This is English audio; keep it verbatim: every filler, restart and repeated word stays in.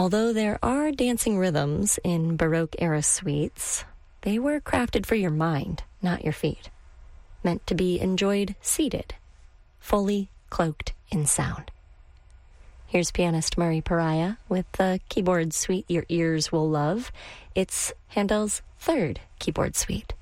Although there are dancing rhythms in Baroque-era suites, they were crafted for your mind, not your feet. Meant to be enjoyed seated, fully cloaked in sound. Here's pianist Murray Pariah with the keyboard suite your ears will love. It's Handel's third keyboard suite.